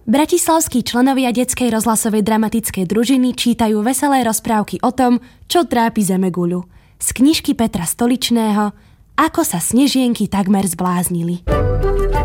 Bratislavskí členovia detskej rozhlasovej dramatickej družiny čítajú veselé rozprávky o tom, čo trápi zemeguľu. Z knižky Petra Stoličného Ako sa snežienky takmer zbláznili.